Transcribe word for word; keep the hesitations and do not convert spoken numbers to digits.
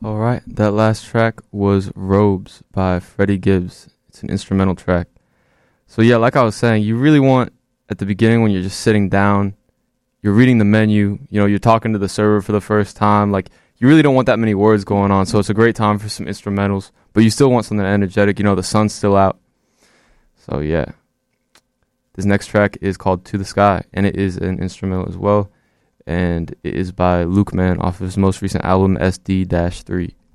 All right, that last track was Robes by Freddie Gibbs. It's an instrumental track. So yeah, like I was saying, you really want at the beginning when you're just sitting down, you're reading the menu, you know, you're talking to the server for the first time, like you really don't want that many words going on. So it's a great time for some instrumentals, but you still want something energetic, you know, the sun's still out. So yeah. This next track is called To the Sky, and it is an instrumental as well. And it is by Luke Man off of his most recent album, S D three.